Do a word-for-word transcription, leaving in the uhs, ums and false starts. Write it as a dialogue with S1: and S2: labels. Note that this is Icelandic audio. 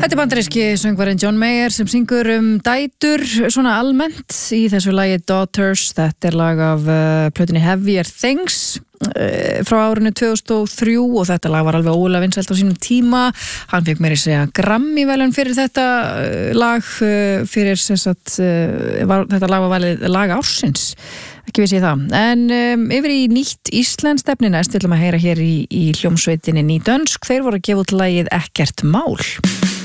S1: Þetta er bandaríski söngvarinn John Mayer sem syngur um dætur svona almennt í þessu lagi Daughters. Þetta er lag af uh, plötunni Heavier Things uh, frá árinu tvö þúsund og þrjú og þetta lag var alveg ólega vinsælt á sínum tíma. Hann fekk meira að segja Grammy-verðlaun fyrir þetta uh, lag uh, fyrir sem sagt, uh, var, þetta lag var valið lag ársins. Ekki vissi ég það. En um, yfir í nýtt íslenskt efni næst, við ætlum að heyra hér í, í hljómsveitinni Nýdönsk. Þeir voru að gefa út lagið Ekkert mál.